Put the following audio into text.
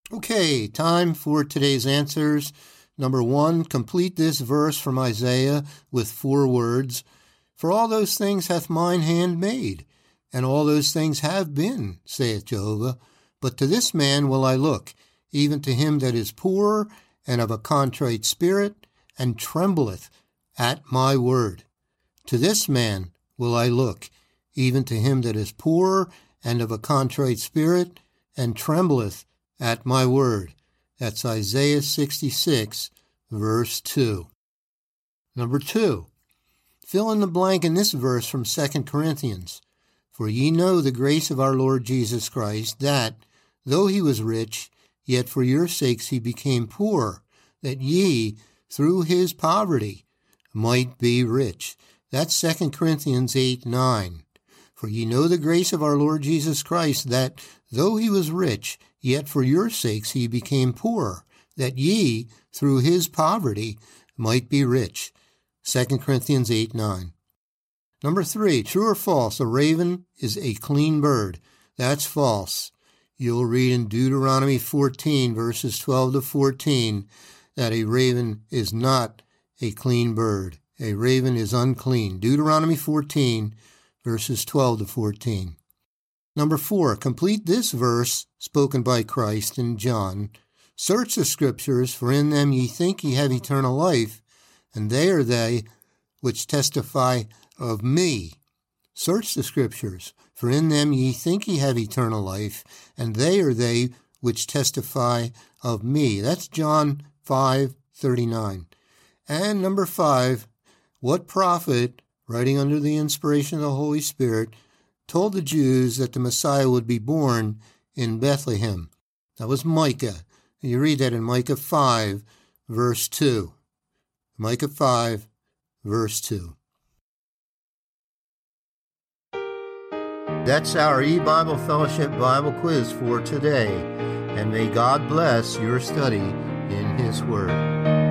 Okay, time for today's answers. Number 1, complete this verse from Isaiah with 4 words. For all those things hath mine hand made, and all those things have been, saith Jehovah. But to this man will I look, even to him that is poor and of a contrite spirit, and trembleth at my word. To this man will I look, even to him that is poor and of a contrite spirit, and trembleth at my word. That's Isaiah 66, verse 2. Number 2, fill in the blank in this verse from 2 Corinthians. For ye know the grace of our Lord Jesus Christ, that, though he was rich, yet for your sakes he became poor, that ye, through his poverty, might be rich. That's 2 Corinthians 8:9. For ye know the grace of our Lord Jesus Christ, that, though he was rich, yet for your sakes he became poor, that ye, through his poverty, might be rich. 2 Corinthians 8:9. Number 3, true or false, a raven is a clean bird. That's false. You'll read in Deuteronomy 14, verses 12 to 14, that a raven is not a clean bird. A raven is unclean. Deuteronomy 14, verses 12 to 14. Number 4, complete this verse spoken by Christ in John. Search the Scriptures, for in them ye think ye have eternal life, and they are they which testify of me. Search the Scriptures, for in them ye think ye have eternal life, and they are they which testify of me. That's John 5:39. And number 5, what prophet, writing under the inspiration of the Holy Spirit, told the Jews that the Messiah would be born in Bethlehem? That was Micah. You read that in Micah 5, verse 2. Micah 5, verse 2. That's our E-Bible Fellowship Bible quiz for today, and may God bless your study in His Word.